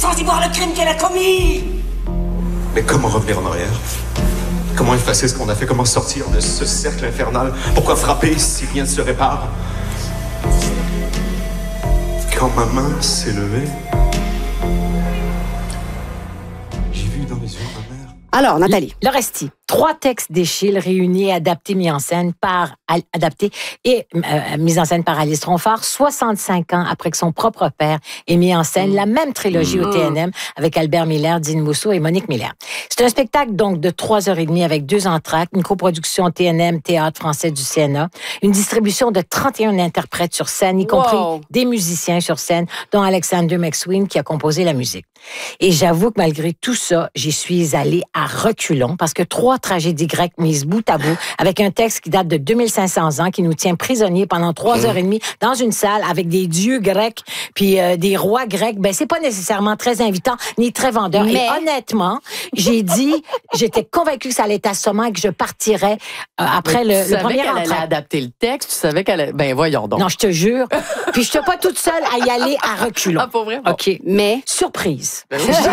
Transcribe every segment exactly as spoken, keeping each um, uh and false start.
sans y voir le crime qu'elle a commis. Mais comment revenir en arrière? Comment effacer ce qu'on a fait? Comment sortir de ce cercle infernal? Pourquoi frapper si rien ne se répare? Quand ma main s'est levée, j'ai vu dans les yeux de ma mère. Alors, Nathalie. Le Resti. Trois textes d'Échille réunis et adaptés, mis en scène par adaptés et euh, mis en scène par Alice Ronfort, soixante-cinq ans après que son propre père ait mis en scène mmh. la même trilogie mmh. au T N M avec Albert Miller, Dean Mousseau et Monique Miller. C'est un spectacle donc de trois heures et demie avec deux entractes, une coproduction T N M, Théâtre français du C N A, une distribution de trente et un interprètes sur scène, y compris wow. des musiciens sur scène, dont Alexander McSween qui a composé la musique. Et j'avoue que malgré tout ça, j'y suis allée à reculons parce que trois tragédies grecques mises bout à bout avec un texte qui date de deux mille cinq cents ans qui nous tient prisonniers pendant trois heures et demie dans une salle avec des dieux grecs puis euh, des rois grecs, ben c'est pas nécessairement très invitant ni très vendeur. Mais... Et honnêtement, j'ai dit, j'étais convaincue que ça allait être assommant et que je partirais euh, après mais le, tu le premier entrée. Tu savais qu'elle allait adapter le texte, tu savais qu'elle allait... Ben voyons donc. Non, je te jure. Puis je suis pas toute seule à y aller à reculons. Ah, pour vrai? Bon. OK. Mais surprise. Ben oui. Si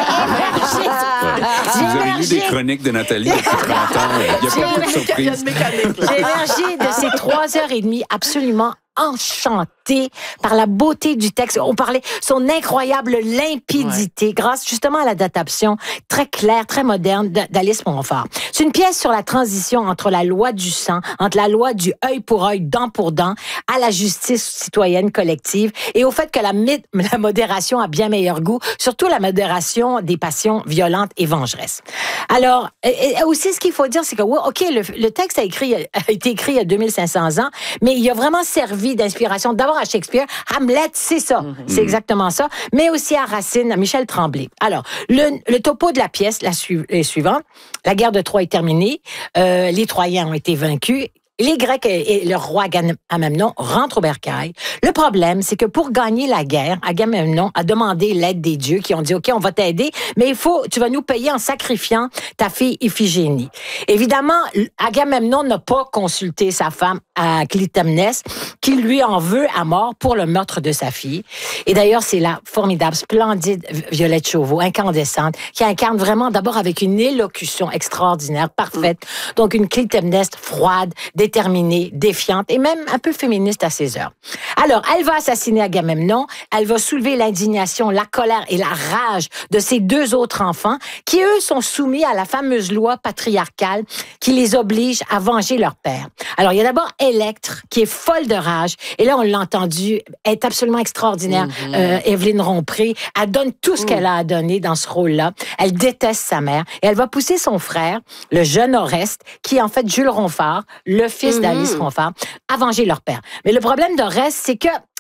vous avez lu des chroniques de Nathalie depuis trente ans, il n'y a pas beaucoup de surprises. J'ai émergé de ces trois heures et demie absolument enchantée par la beauté du texte. On parlait son incroyable limpidité ouais. grâce justement à l'adaptation très claire, très moderne d'Alice Ronfort. C'est une pièce sur la transition entre la loi du sang, entre la loi du œil pour œil, dent pour dent, à la justice citoyenne collective et au fait que la, la modération a bien meilleur goût, surtout la modération des passions violentes et vengeresses. Alors, et, et aussi ce qu'il faut dire, c'est que, ouais, OK, le, le texte a, écrit, a été écrit il y a deux mille cinq cents ans, mais il a vraiment servi d'inspiration d'abord à Shakespeare. Hamlet, c'est ça. Mm-hmm. C'est exactement ça. Mais aussi à Racine, à Michel Tremblay. Alors, le, le topo de la pièce la su- est suivant. La guerre de Troie est terminée. Euh, les Troyens ont été vaincus. Les Grecs et le roi Agamemnon rentrent au bercail. Le problème, c'est que pour gagner la guerre, Agamemnon a demandé l'aide des dieux qui ont dit, OK, on va t'aider, mais il faut, tu vas nous payer en sacrifiant ta fille Iphigénie. Évidemment, Agamemnon n'a pas consulté sa femme Clytemnestre, qui lui en veut à mort pour le meurtre de sa fille. Et d'ailleurs, c'est la formidable, splendide Violette Chauveau, incandescente, qui incarne vraiment d'abord avec une élocution extraordinaire, parfaite. Donc, une Clytemnestre froide, déterminée, défiante et même un peu féministe à ses heures. Alors, elle va assassiner Agamemnon, elle va soulever l'indignation, la colère et la rage de ses deux autres enfants qui, eux, sont soumis à la fameuse loi patriarcale qui les oblige à venger leur père. Alors, il y a d'abord Électre qui est folle de rage et là, on l'a entendu, elle est absolument extraordinaire. Mm-hmm. Euh, Évelyne Rompré, elle donne tout ce mm. qu'elle a à donner dans ce rôle-là. Elle déteste sa mère et elle va pousser son frère, le jeune Oreste, qui est en fait Jules Ronfort, le fils mm-hmm. d'Alice Ronfort, à venger leur père. Mais le problème d'Oreste, c'est que